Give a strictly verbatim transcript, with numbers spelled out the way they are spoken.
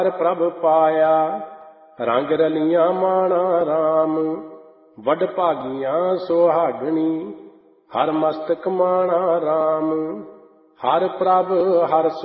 ਹਰ ਪ੍ਰਭ ਪਾਇਆ ਰੰਗ ਰਲੀਆਂ ਮਾਣਾ ਰਾਮ। ਵੱਡ ਭਾਗੀਆਂ ਸੁਹਾਗਣੀ ਹਰ ਮਸਤਕ ਮਾਣਾ ਰਾਮ। ਹਰ ਪ੍ਰਭ ਹਰ